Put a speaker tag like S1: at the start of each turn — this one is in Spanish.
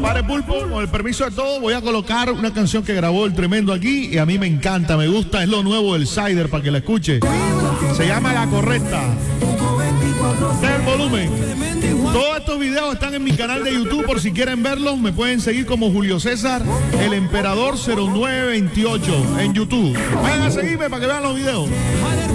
S1: Padre Pulpo, con el permiso de todos, voy a colocar una canción que grabó el tremendo aquí y a mí me encanta, me gusta, es lo nuevo del Cider para que la escuche. Se llama La Correcta. Está el volumen. Todos estos videos están en mi canal de YouTube por si quieren verlos. Me pueden seguir como Julio César, el Emperador 0928 en YouTube. Vayan a seguirme para que vean los videos.